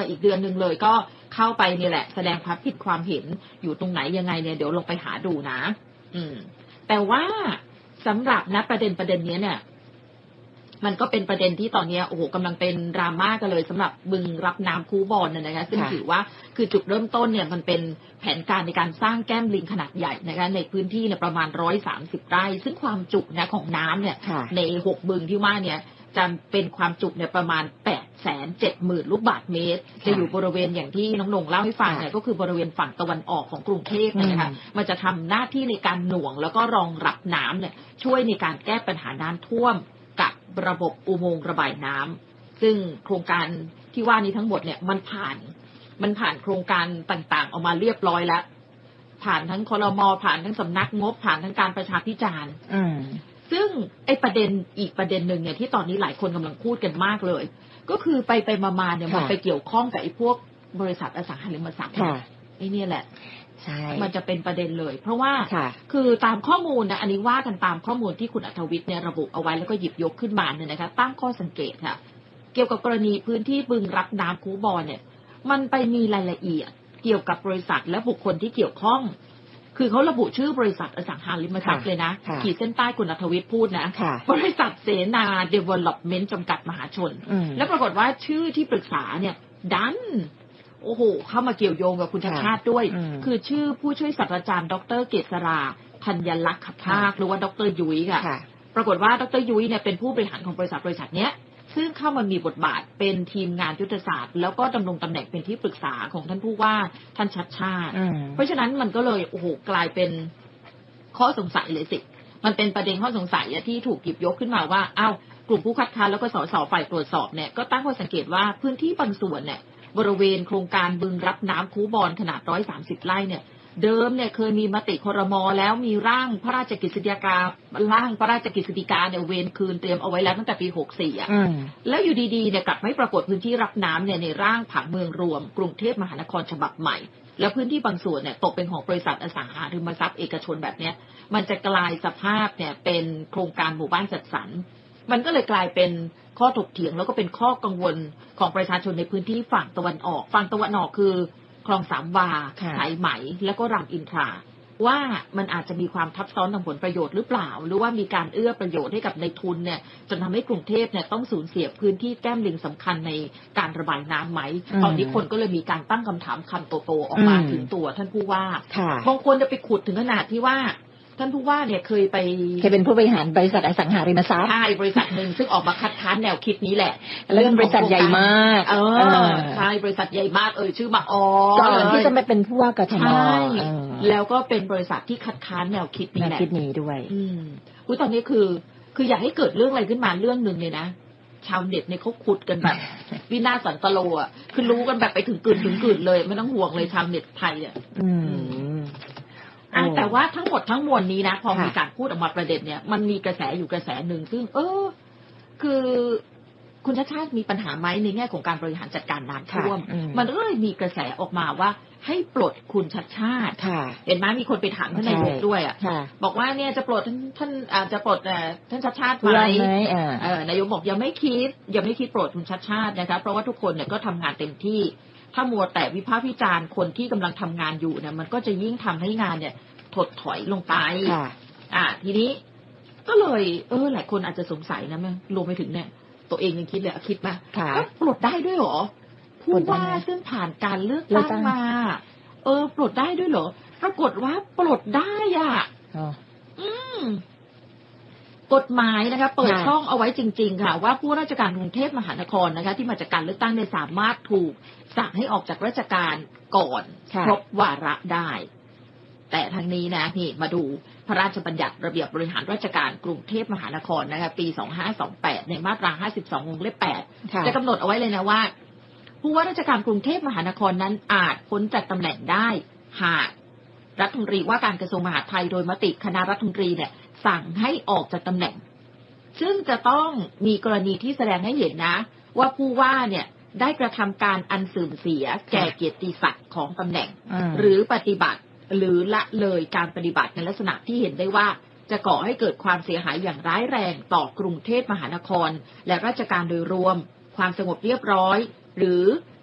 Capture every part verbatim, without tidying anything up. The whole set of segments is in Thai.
อีกเดือนนึงเลยก็เข้าไปนี่แหละแสดงความคิดความเห็นอยู่ตรงไหนยังไงเนี่ยเดี๋ยวลงไปหาดูนะอืมแต่ว่าสำหรับนะประเด็นประเด็นนี้เนี่ยมันก็เป็นประเด็นที่ตอนนี้โอ้โหกำลังเป็นดราม่ากันเลยสำหรับบึงรับน้ำคูบอลน่ะนะคะซึ่งถือว่าคือจุดเริ่มต้นเนี่ยมันเป็นแผนการในการสร้างแก้มลิงขนาดใหญ่นะคะในพื้นที่เนี่ยประมาณหนึ่งร้อยสามสิบไร่ซึ่งความจุนะของน้ำเนี่ยในหกบึงที่ว่าเนี่ยจะเป็นความจุเนี่ยประมาณ แปดแสนเจ็ดหมื่น ลูกบาศก์เมตรจะอยู่บริเวณอย่างที่น้องนงเล่าให้ฟังเนี่ยก็คือบริเวณฝั่งตะวันออกของกรุงเทพนะคะมันจะทำหน้าที่ในการหน่วงแล้วก็รองรับน้ำเนี่ยช่วยในการแก้ปัญหาน้ำท่วมกับระบบอุโมงค์ระบายน้ำซึ่งโครงการที่ว่านี้ทั้งหมดเนี่ยมันผ่านมันผ่านโครงการต่างๆออกมาเรียบร้อยแล้วผ่านทั้งครม.ผ่านทั้งสำนักงบผ่านทั้งการประชาพิจารณ์ซึ่งไอ้ประเด็นอีกประเด็นหนึ่งเนี่ยที่ตอนนี้หลายคนกำลังพูดกันมากเลยก็คือไปไปมาๆเนี่ยมันไปเกี่ยวข้องกับไอ้พวกบริษัทอสังหาริมทรัพย์ไอ้นี่แหละใช่มันจะเป็นประเด็นเลยเพราะว่าคือตามข้อมูลนะอันนี้ว่ากันตามข้อมูลที่คุณอัธวิทย์เนี่ยระบุเอาไว้แล้วก็หยิบยกขึ้นมาเนี่ยนะคะตั้งข้อสังเกตค่ะเกี่ยวกับกรณีพื้นที่บึงรับน้ำคูบอลเนี่ยมันไปมีรายละเอียดเกี่ยวกับบริษัทและบุคคลที่เกี่ยวข้องคือเขาระบุชื่อบริษัทอสังหาริมทรัพย์เลยนะขีดเส้นใต้คุณอัธวิทย์พูดนะบริษัทเสนาเดเวลลอปเมนต์จำกัดมหาชนแล้วปรากฏว่าชื่อที่ปรึกษาเนี่ยดันโอ้โหเข้ามาเกี่ยวโยงกับคุณชาติชาติด้วยคือชื่อผู้ช่วยศาสตราจารย์ดร.เกษราธัญลักษณ์ภาคหรือว่าดร.ยุ้ยค่ะปรากฏว่าดร.ยุ้ยเนี่ยเป็นผู้บริหารของบริษัทบริษัทเนี้ยซึ่งเข้ามามีบทบาทเป็นทีมงานยุทธศาสตร์แล้วก็ดำรงตำแหน่งเป็นที่ปรึกษาของท่านผู้ว่าท่านชัดชาติเพราะฉะนั้นมันก็เลยโอ้โหกลายเป็นข้อสงสัยเลยสิมันเป็นประเด็นข้อสงสัยที่ถูกหยิบยกขึ้นมาว่าอ้าวกลุ่มผู้คัดค้านแล้วก็สสฝ่ายตรวจสอบเนี่ยก็ตั้งข้อสังเกตว่าพื้นที่บางส่วนเนี่ยบริเวณโครงการบึงรับน้ำคูบอลขนาดหนึ่งร้อยสามสิบไร่เนี่ยเดิมเนี่ยเคยมีมติครม.แล้วมีร่างพระราชกฤษฎีการ่างพระราชกฤษฎีกาเนี่ยเวรคืนเตรียมเอาไว้แล้วตั้งแต่ปีหกสิบสี่อ่ะแล้วอยู่ดีๆเนี่ยกลับไม่ปรากฏพื้นที่รับน้ำเนี่ยในร่างผังเมืองรวมกรุงเทพมหานครฉบับใหม่แล้วพื้นที่บางส่วนเนี่ยตกเป็นของบริษัทอสังหาริมทรัพย์เอกชนแบบเนี้ยมันจะกลายสภาพเนี่ยเป็นโครงการหมู่บ้านจัดสรรมันก็เลยกลายเป็นข้อถกเถียงแล้วก็เป็นข้อกังวลของประชาชนในพื้นที่ฝั่งตะวันออกฝั่งตะวันออกคือคลองสามวาสายไหมแล้วก็รามอินทราว่ามันอาจจะมีความทับซ้อนทางผลประโยชน์หรือเปล่าหรือว่ามีการเอื้อประโยชน์ให้กับในทุนเนี่ยจนทำให้กรุงเทพเนี่ยต้องสูญเสียพื้นที่แก้มลิงสำคัญในการระบายน้ำไหมตอนนี้คนก็เลยมีการตั้งคำถามคำโตๆออกมาถึงตัวท่านผู้ว่าบางคนจะไปขุดถึงขนาดที่ว่าท่านผู้ว่าเนี่ยเคยไปเคยเป็นผู้บริหารบริษัทอสังหาริมทรัพย์ใช่บริษัทหนึ่งซึ่งออกมาคัดค้านแนวคิดนี้แหละเรื่องบริษัทใหญ่มากเออใช่บริษัทใหญ่มากเอ่ยชื่อมาอ๋อก่อนที่จะมาเป็นผู้ว่ากทมแล้วก็เป็นบริษัทที่คัดค้านแนวคิดนี้แหละคิดนี้ด้วยอืมอุ๊ยตอนนี้คือคืออยากให้เกิดเรื่องอะไรขึ้นมาเรื่องนึงเลยนะชาวเน็ตเนี่ยเขาขุดกันแบบวินาศสันตโลอ่ะคือรู้กันแบบไปถึงกึ่นถึงกึ่นเลยไม่ต้องห่วงเลยชาวเน็ตไทยอ่ะอืมแต่ว่าทั้งหมดทั้งมวลนี้นะพอมีการพูดออกมาประเด็นเนี่ยมันมีกระแสอยู่กระแสหนึ่งซึ่งเออคือคุณชาติชาติมีปัญหาไหมในแง่ของการบริหารจัดการน้ำท่วมมันก็เลยมีกระแสออกมาว่าให้ปลดคุณชาติชาติเห็นไหมมีคนไปถามท่านนายกด้วยอ่ะบอกว่าเนี่ยจะปลดท่านท่านอาจจะปลดท่านชาติชาติไหมนายกบอกยังไม่คิดยังไม่คิดปลดคุณชาติชาตินะคะเพราะว่าทุกคนเนี่ยก็ทำงานเต็มที่ถ้ามัวแต่วิพากษ์วิจารณ์คนที่กำลังทำงานอยู่เนี่ยมันก็จะยิ่งทำให้งานเนี่ยถดถอยลงไปอ่าทีนี้ก็เลยเออหลายคนอาจจะสงสัยนะแม่รวมไปถึงเนี่ยตัวเองยังคิดเลยคิดมาก็ปลดได้ด้วยเหรอผู้ว่าซึ่งผ่านการเลือกตั้งมาเออปลดได้ด้วยเหรอปรากฏว่าปลดได้อ่ะอืมกฎหมายนะคะเปิดช่องเอาไว้จริงๆค่ะว่าผู้ราชการกรุงเทพมหานครนะคะที่มาจากการเลือกตั้งเนี่ยสามารถถูกสั่งให้ออกจากราชการก่อนครบวาระได้แต่ทางนี้นะนี่มาดูพระราชบัญญัติระเบียบบริหารราชการกรุงเทพมหานครนะคะปีสองพันห้าร้อยยี่สิบแปดในมาตราห้าสิบสองวงเล็บแปดจะกำหนดเอาไว้เลยนะว่าผู้ว่าราชการกรุงเทพมหานครนั้นอาจพ้นจากตำแหน่งได้หากรัฐมนตรีว่าการกระทรวงมหาดไทยโดยมติคณะรัฐมนตรีเนี่ยสั่งให้ออกจากตำแหน่งซึ่งจะต้องมีกรณีที่แสดงให้เห็นนะว่าผู้ว่าเนี่ยได้กระทำการอันเสื่อมเสียแก่เกียรติศักดิ์ของตำแหน่งหรือปฏิบัติหรือละเลยการปฏิบัติในลักษณะที่เห็นได้ว่าจะก่อให้เกิดความเสียหายอย่างร้ายแรงต่อกรุงเทพมหานครและราชการโดยรวมความสงบเรียบร้อยหรือ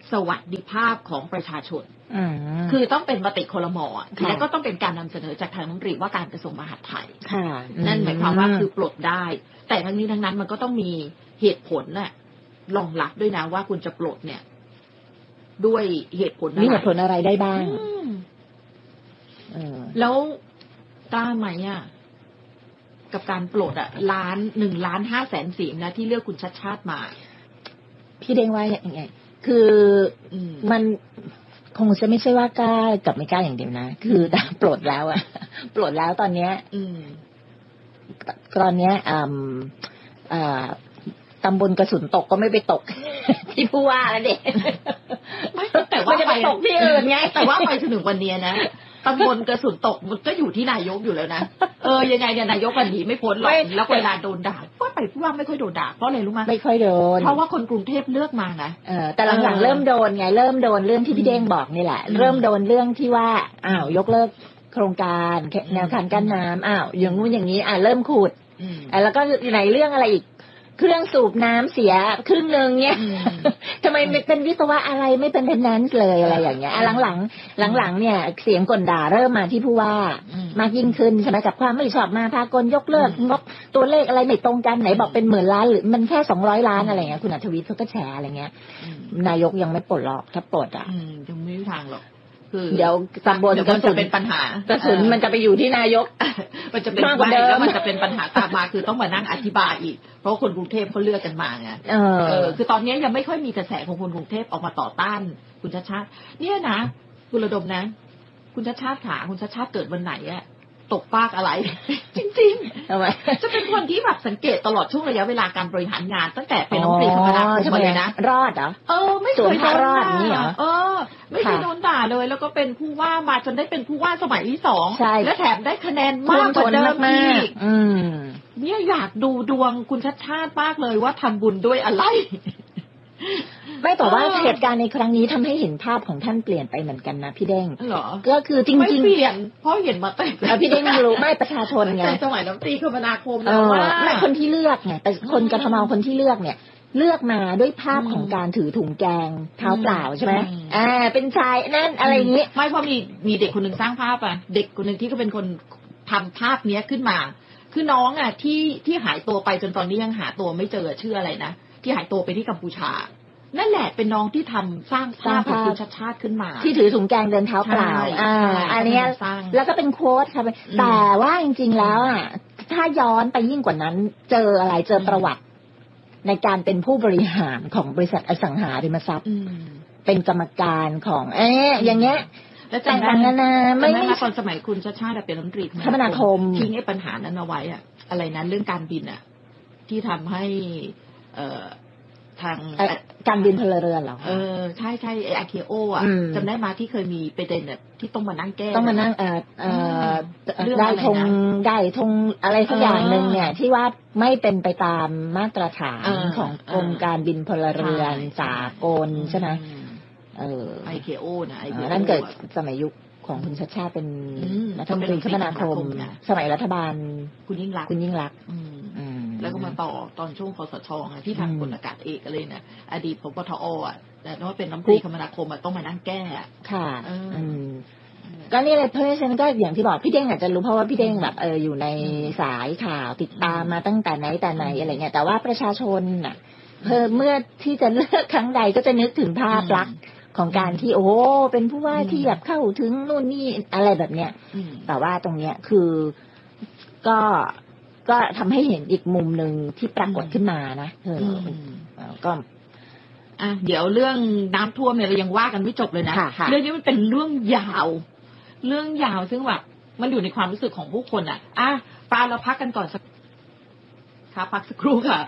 สวัสดิภาพของประชาชนอืมคือต้องเป็นมติครม.อ่ะค่ะและก็ต้องเป็นการนำเสนอจากทางรัฐมนตรีว่าการกระทรวงมหาดไทยค่ะนั่นหมายความว่าคือปลดได้ แต่ทั้งนี้ทั้งนั้นมันก็ต้องมีเหตุผลน่ะรองรับด้วยนะว่าคุณจะปลดเนี่ย ด้วยเหตุผลอะไรมีเหตุผลอะไรได้บ้างอืมเออแล้วกล้าไหมอ่ะกับการปลดอ่ะล้านหนึ่งล้านห้าแสนเสียงนะที่เลือกคุณชัดชาติมาพี่เด้งว่าอย่างไงคืออืมมันคงจะไม่ใช่ว่ากล้ากับไม่กล้าอย่างเดียวนะ คือแต่ปลดแล้วอะ ปลดแล้วตอนเนี้ยอืมตอนเนี้ยอืมอ่าตำบลกระสุนตกก็ไม่ไปตก ที่ผู้ว่าแล้วเด็กไม่แต่ว่ามันจะไปตกที่อื่นไงแต่ว่าไปจนถึงวันนี้นะตำบลกระสุนตกมันก็อยู่ที่นายกอยู่แล้วนะเออยังไงเนี่ยนายกวันนี้ไม่พ้นหรอกแล้วเวลาโดนด่าก็ไปผู้ว่าไม่ค่อยโดนด่าเพราะอะไรรู้ไหมไม่ค่อยโดนเพราะว่าคนกรุงเทพเลือกมานะเออแต่หลังๆเริ่มโดนไงเริ่มโดนเรื่องที่พี่เด้งบอกนี่แหละ เริ่มโดนเรื่องที่ว่าอ้าวยกเลิกโครงการแนวคันกั้นน้ำอ้าวอย่างงู้นอย่างนี้อ่าเริ่มขุดอืมแล้วก็ไหนเรื่องอะไรอีกเครื่องสูบน้ำเสียครึ่งนึงเนี่ยอืมทำไมไม่เป็นวิศวะอะไรไม่เป็นเทนแนนซ์เลยอะไรอย่างเงี้ยอ่ะหลังๆหลังๆเนี่ยเสียงกลด่าเริ่มมาที่ผู้ว่าอืมมากยิ่งขึ้นใช่ไหมกับความไม่ชอบมาพากลยกเลิกงบตัวเลขอะไรไม่ตรงกันไหนบอกเป็นหมื่นล้านหรือมันแค่สองร้อยล้านอะไรเงี้ยคุณอัธวิทย์เขาก็แชร์อะไรเงี้ยอืมนายกยังไม่ปลดหรอกถ้าปลดอ่ะอืมยังไม่มีทางหรอกคือเดี๋ยวตำบลเดี๋ยวกมัระนสุจะนเป็นปัญหากระสุนมันจะไปอยู่ที่นายกมันจะเป็นมากกว่าเดิมแล้วมันจะเป็นปัญหาตามมาคือต้องมานั่งอธิบายอีกเพราะคนกรุงเทพเขาเลือกกันมาไงเออเออคือตอนนี้ยังไม่ค่อยมีกระแสของคนกรุงเทพออกมาต่อต้านคุณชาติชาติเนี่ยนะคุณระดมนะ คุณชาติชาติขาคุณชาติชาติเกิดวันไหนอะตกฟากอะไร จริงทำไมๆ จะเป็นคนที่แบบสังเกตตลอดช่วงระยะเวลาการบริหารงาน ตั้งแต่เป็นน้องตรีคมนาคมมาเลยนะรอดเหรอเออไม่เคยสวมโดผ้าน รอดด่านี่เหรอเออ ไม่เคยค่ะโดนด่าเลย แล้วก็เป็นผู้ว่ามาจนได้เป็นผู้ว่าสมัยที่สองใช่และแถมได้คะแนนมากกว่าเดิมมาอีกกๆอืมเนี่ยอยากดูดวงคุณชัดชาติมากเลยว่าทำบุญด้วยอะไรไม่แต่ว่าเออเหตุการณ์ในครั้งนี้ทำให้เห็นภาพของท่านเปลี่ยนไปเหมือนกันนะพี่เด้งเหรอก็คือจไม่ริงเปลี่ยน เพราะเห็นมาแต่ๆเออพี่เด้งไม่รู้ไม่ประชาชนไงแต่สมัยน้ำตรีคมนาคมเอนะอว่าไม่คนที่เลือกไงแต่คนกทมคนที่เลือกเนี่ย เลือกมาด้วยภาพอืมของการถือถุงแกงเท้าเปล่าใช่ไหมอืมอ่าเป็นชายนั่นอะไรอย่างนี้ไม่เพราะมีมีเด็กคนหนึ่งสร้างภาพอ่ะเด็กคนหนึ่งที่ก็เป็นคนทำภาพเนี้ยขึ้นมา คือน้องอ่ะที่ที่หายตัวไปจนตอนนี้ยังหาตัวไม่เจอชื่ออะไรนะที่หายตัวไปที่กัมพูชา นั่นแหละเป็นน้องที่ทำสร้างภาพของคุณชัดชาติขึ้นมาที่ถือถุงแกงเดินเท้าเปล่าใช่อ่าใช่อันเนี้ยสร้างแล้วก็เป็นโค้ดค่ะอืมแต่ว่าจริงๆแล้วอ่ะ ถ้าย้อนไปยิ่งกว่านั้น เจออะไรเจอประวัติ ในการเป็นผู้บริหารของบริษัทอสังหาริมทรัพย์อืมเป็นกรรมการของ เอ๊ะอย่างเงี้ยแล้วต่าจำได้งๆนานาไม่จำได้ไม่ไหมตอนสมัยคุณชาติชาติเป็นรัฐมนตรีคมนาคมทิ้งไอ้ปัญหานั้นเอาไว้อะอะไรนะเรื่องการบินอะที่ทำให้ เอ่อทางเอ่อการบินพลเรือนเหรอเออใช่ใช่ไออาเคโออ่ะอืมจำได้มาที่เคยมีประเด็นแบบที่ต้องมานั่งแก้ต้องมานั่งเอ่อเอ่อเรื่องได้อะไรนะธงได้ธงอะไรสักอย่างหนึ่งเนี่ย ที่ว่าไม่เป็นไปตามมาตรฐานเออของกรมเออการบินพลเรือนใช่สากลใช่ไหมเออไอเคโอนะไอเคเอ่โออนั่นเกิดสมัยยุคของคุณชัชชาติเป็นอืมรัฐมนตรีคมนาคมเป็นรัฐมนตรีคมนาคมสมัยรัฐบาลคุณยิ่งรักษณ์คุณยิ่งรักษณ์อืมอืมแล้วก็มาต่อตอนช่วงคสชไงที่ทางอืมพลอากาศเอกอะไรนะอดีตพบทออ่ะแต่ว่าเป็นน้ำตรีคมนาคมอ่ะต้องมานั่งแก้อะค่ะเอออือืมก็นี่เลยเพราะฉะนั้นก็อย่างที่บอกพี่เด้งอาจจะรู้เพราะว่าพี่เด้งแบบเอออยู่ในสายข่าวติดตามมาตั้งแต่ไหนแต่ไหนอะไรเงี้ยแต่ว่าประชาชนน่ะเพิ่มเมื่อที่จะเลือกครั้งใดก็จะนึกถึงภาพลักษณ์ของการที่โอ้เป็นผู้ว่าที่แบบเข้าถึงนู่นนี่อะไรแบบเนี้ยอืมแต่ว่าตรงเนี้ยคือก็ก็ทำให้เห็นอีกมุมหนึ่งที่ปรากฏขึ้นมานะเอออมเออก็อ่ะเดี๋ยวเรื่องน้ำท่วมเนี่ยเรายังว่ากันไม่จบเลยนะค่ะค่ะเรื่องนี้มันเป็นเรื่องยาว เรื่องยาวซึ่งแบบมันอยู่ในความรู้สึกของผู้คนอ่ะอ่ะปาเราพักกันก่อนสักค่ะพักสักครู่ค่ะ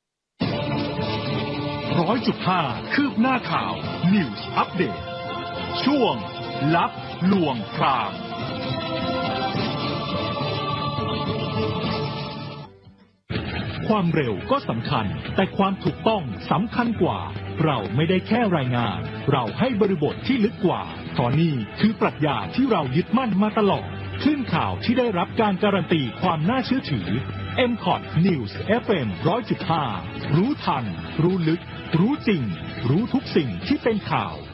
ร้อยจุดห้าคืบหน้าข่าว News Update ช่วงลับลวงพรางความเร็วก็สำคัญแต่ความถูกต้องสำคัญกว่าเราไม่ได้แค่รายงานเราให้บริบทที่ลึกกว่าเพราะนี่คือปรัชญาที่เรายึดมั่นมาตลอดคลื่นข่าวที่ได้รับการการันตีความน่าเชื่อถือ เอ็ม คอท News เอฟ เอ็ม หนึ่งร้อยจุดห้า รู้ทันรู้ลึกรู้จริงรู้ทุกสิ่งที่เป็นข่าว